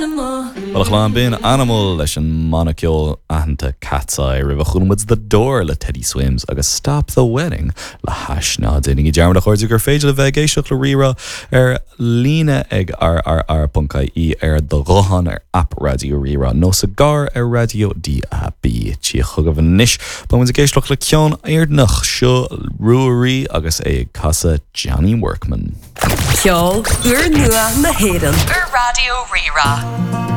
Well, chlán bin animal leis an monociol ahananta Cat's Eye ribh chunmuid the door le Teddy Swims agus Stop the Wedding le haisná duine I dearmad a chuirú gur féidir le bheith géisioach le rira lína ag r.caí do rohan app radio rira nó sa gar radio DAB tí chugah an níis ba muid a géisioach le ceann airdnach seo ruaí agus casa Johnny Workman. Ceol gur nua na héireann ar radio rira.